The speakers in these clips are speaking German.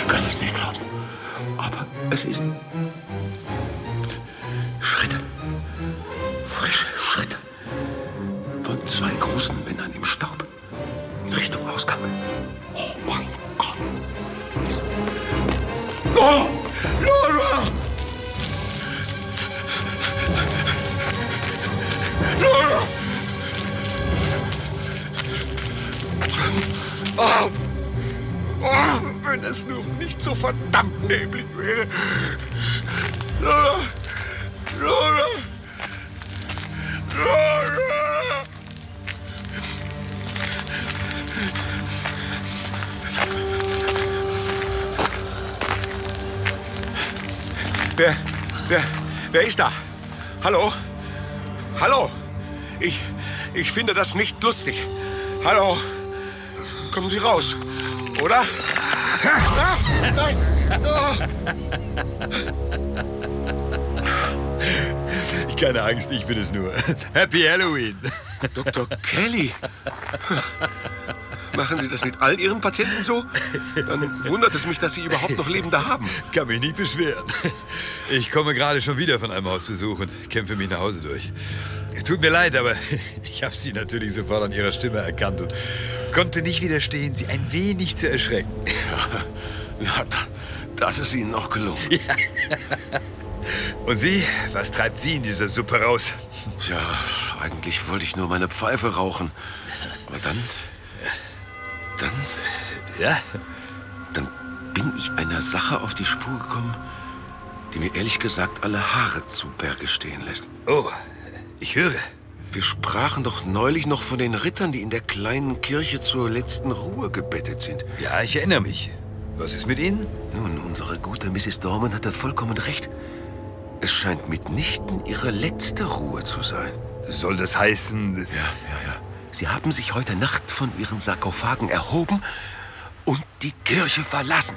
kann es nicht glauben. Aber es ist... Schritte. Frische Schritte. Von 2 großen Männern im Staub. In Richtung Ausgang. Oh mein Gott. Oh! Laura! Laura! Oh! Oh, wenn es nur nicht so verdammt neblig wäre. Laura! Laura! Laura! Wer ist da? Hallo? Hallo? Ich finde das nicht lustig. Hallo? Kommen Sie raus, oder? Ah, nein! Oh. Keine Angst, ich bin es nur. Happy Halloween. Dr. Kelly. Machen Sie das mit all Ihren Patienten so? Dann wundert es mich, dass Sie überhaupt noch Lebende haben. Kann mich nicht beschweren. Ich komme gerade schon wieder von einem Hausbesuch und kämpfe mich nach Hause durch. Tut mir leid, aber ich habe Sie natürlich sofort an Ihrer Stimme erkannt und konnte nicht widerstehen, Sie ein wenig zu erschrecken. Ja, das ist Ihnen noch gelungen. Ja. Und Sie, was treibt Sie in dieser Suppe raus? Ja, eigentlich wollte ich nur meine Pfeife rauchen. Aber dann... Ja? Dann bin ich einer Sache auf die Spur gekommen, die mir ehrlich gesagt alle Haare zu Berge stehen lässt. Oh, ich höre. Wir sprachen doch neulich noch von den Rittern, die in der kleinen Kirche zur letzten Ruhe gebettet sind. Ja, ich erinnere mich. Was ist mit Ihnen? Nun, unsere gute Mrs. Dorman hatte vollkommen recht. Es scheint mitnichten ihre letzte Ruhe zu sein. Soll das heißen... Ja. Sie haben sich heute Nacht von ihren Sarkophagen erhoben und die Kirche verlassen.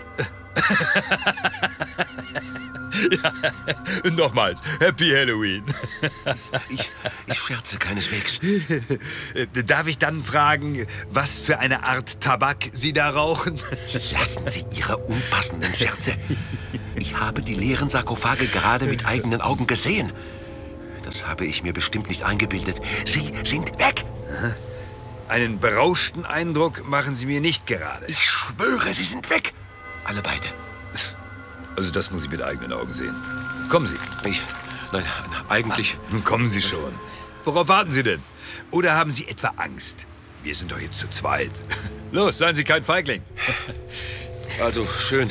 Ja, nochmals, Happy Halloween. Ich scherze keineswegs. Darf ich dann fragen, was für eine Art Tabak Sie da rauchen? Lassen Sie Ihre unpassenden Scherze. Ich habe die leeren Sarkophage gerade mit eigenen Augen gesehen. Das habe ich mir bestimmt nicht eingebildet. Sie sind weg. Einen berauschten Eindruck machen Sie mir nicht gerade. Ich schwöre, Sie sind weg. Alle beide. Also das muss ich mit eigenen Augen sehen. Kommen Sie. Nein, eigentlich... Nun kommen Sie schon. Worauf warten Sie denn? Oder haben Sie etwa Angst? Wir sind doch jetzt zu zweit. Los, seien Sie kein Feigling. Also, schön.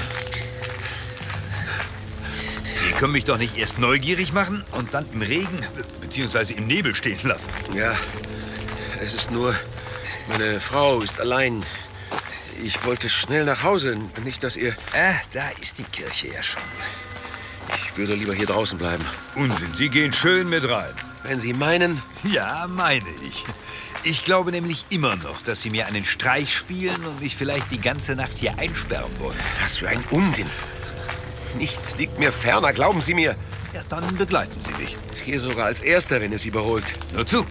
Sie können mich doch nicht erst neugierig machen und dann im Regen bzw. im Nebel stehen lassen. Ja, es ist nur... Meine Frau ist allein. Ich wollte schnell nach Hause, nicht, dass ihr... Da ist die Kirche ja schon. Ich würde lieber hier draußen bleiben. Unsinn, Sie gehen schön mit rein. Wenn Sie meinen... Ja, meine ich. Ich glaube nämlich immer noch, dass Sie mir einen Streich spielen und mich vielleicht die ganze Nacht hier einsperren wollen. Was für ein Unsinn. Nichts liegt mir ferner, glauben Sie mir. Ja, dann begleiten Sie mich. Ich gehe sogar als Erster, wenn es Sie beruhigt. Nur zu.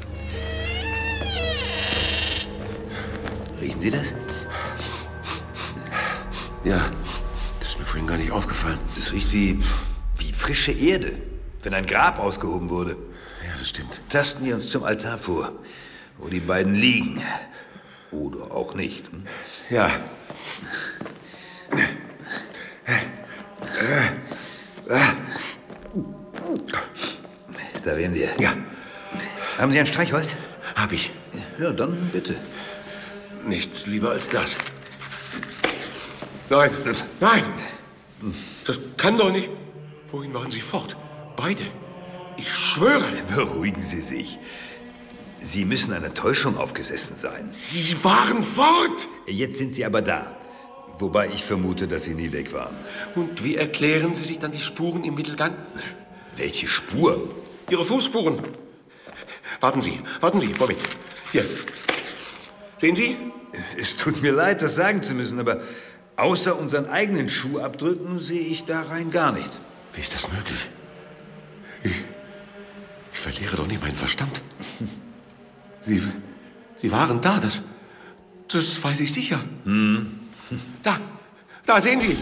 Riechen Sie das? Ja, das ist mir vorhin gar nicht aufgefallen. Das riecht wie frische Erde, wenn ein Grab ausgehoben wurde. Ja, das stimmt. Tasten wir uns zum Altar vor, wo die beiden liegen. Oder auch nicht. Hm? Ja. Da wären wir. Ja. Haben Sie ein Streichholz? Hab ich. Ja, dann bitte. Nichts lieber als das. Nein, nein! Das kann doch nicht. Wohin waren Sie fort? Beide. Ich schwöre. Beruhigen Sie sich. Sie müssen einer Täuschung aufgesessen sein. Sie waren fort! Jetzt sind Sie aber da. Wobei ich vermute, dass Sie nie weg waren. Und wie erklären Sie sich dann die Spuren im Mittelgang? Welche Spur? Ihre Fußspuren. Warten Sie, Moment. Hier. Sehen Sie? Es tut mir leid, das sagen zu müssen, aber außer unseren eigenen Schuhabdrücken sehe ich da rein gar nichts. Wie ist das möglich? Ich verliere doch nicht meinen Verstand. Sie waren da, das weiß ich sicher. Hm. Da, sehen Sie.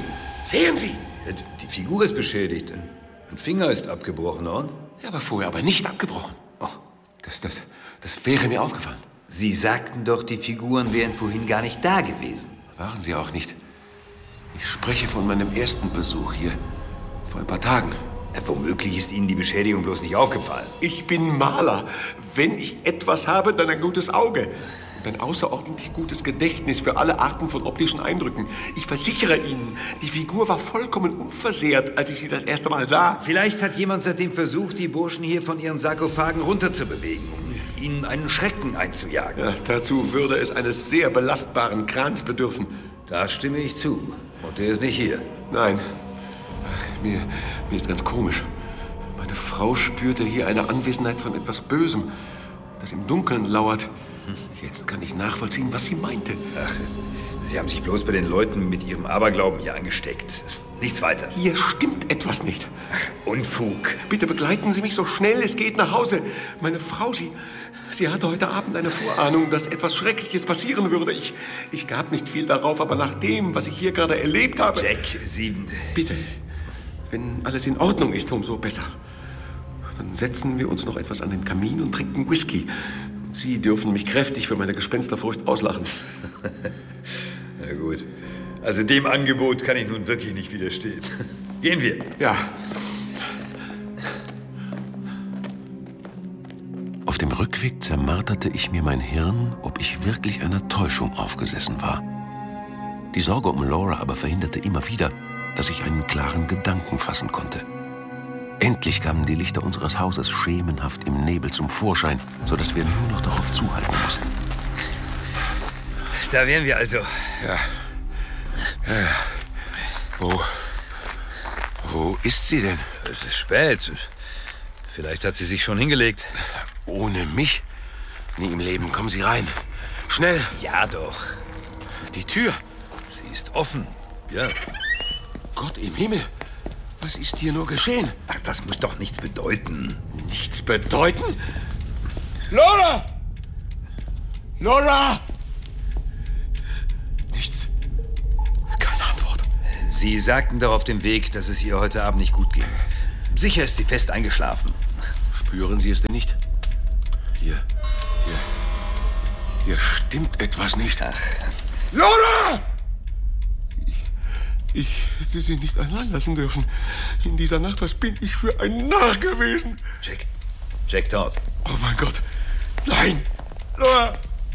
Sehen Sie! Die Figur ist beschädigt. Ein Finger ist abgebrochen, und? Ja, aber vorher aber nicht abgebrochen. Oh, das wäre mir aufgefallen. Sie sagten doch, die Figuren wären vorhin gar nicht da gewesen. Waren sie auch nicht. Ich spreche von meinem ersten Besuch hier. Vor ein paar Tagen. Womöglich ist Ihnen die Beschädigung bloß nicht aufgefallen. Ich bin Maler. Wenn ich etwas habe, dann ein gutes Auge. Und ein außerordentlich gutes Gedächtnis für alle Arten von optischen Eindrücken. Ich versichere Ihnen, die Figur war vollkommen unversehrt, als ich sie das erste Mal sah. Vielleicht hat jemand seitdem versucht, die Burschen hier von ihren Sarkophagen runterzubewegen, um ihnen einen Schrecken einzujagen. Ja, dazu würde es eines sehr belastbaren Krans bedürfen. Da stimme ich zu. Und der ist nicht hier. Nein. Ach, mir ist ganz komisch. Meine Frau spürte hier eine Anwesenheit von etwas Bösem, das im Dunkeln lauert. Jetzt kann ich nachvollziehen, was sie meinte. Ach, Sie haben sich bloß bei den Leuten mit ihrem Aberglauben hier angesteckt. Nichts weiter. Hier stimmt etwas nicht. Ach, Unfug. Bitte begleiten Sie mich so schnell es geht nach Hause. Meine Frau, sie hatte heute Abend eine Vorahnung, dass etwas Schreckliches passieren würde. Ich gab nicht viel darauf, aber nach dem, was ich hier gerade erlebt habe... Jack, Sie... Bitte, wenn alles in Ordnung ist, umso besser. Dann setzen wir uns noch etwas an den Kamin und trinken Whisky. Sie dürfen mich kräftig für meine Gespensterfurcht auslachen. Na gut. Also dem Angebot kann ich nun wirklich nicht widerstehen. Gehen wir. Ja. Auf dem Rückweg zermarterte ich mir mein Hirn, ob ich wirklich einer Täuschung aufgesessen war. Die Sorge um Laura aber verhinderte immer wieder, dass ich einen klaren Gedanken fassen konnte. Endlich kamen die Lichter unseres Hauses schemenhaft im Nebel zum Vorschein, sodass wir nur noch darauf zuhalten mussten. Da wären wir also. Ja. Wo ist sie denn? Es ist spät. Vielleicht hat sie sich schon hingelegt. Ohne mich? Nie im Leben. Kommen Sie rein. Schnell. Ja, doch. Die Tür. Sie ist offen. Ja. Gott im Himmel. Was ist hier nur geschehen? Ach, das muss doch nichts bedeuten. Nichts bedeuten? Laura! Laura! Nichts. Keine Antwort. Sie sagten doch auf dem Weg, dass es ihr heute Abend nicht gut ging. Sicher ist sie fest eingeschlafen. Spüren Sie es denn nicht? Hier stimmt etwas nicht. Ach. Laura! Ich hätte Sie nicht allein lassen dürfen. In dieser Nacht, was bin ich für ein Narr gewesen? Jack Todd. Oh mein Gott. Nein. Laura.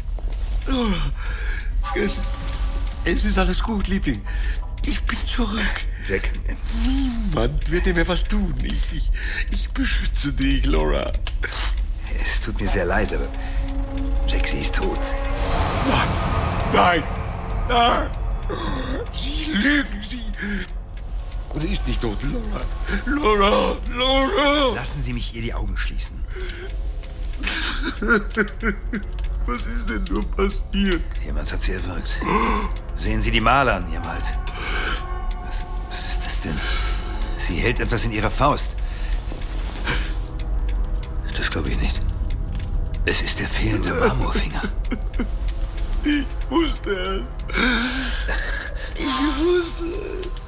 Es ist alles gut, Liebling. Ich bin zurück. Jack. Niemand wird dir mir was tun. Ich beschütze dich, Laura. Es tut mir sehr leid, aber Jack, sie ist tot. Nein. Sie lügen, Sie ist nicht tot, Laura. Laura. Lassen Sie mich ihr die Augen schließen. Was ist denn nur passiert? Jemand hat sie erwürgt. Sehen Sie die Maler an ihrem Hals. Was ist das denn? Sie hält etwas in ihrer Faust. Das glaube ich nicht. Es ist der fehlende Marmorfinger. Ich wusste es.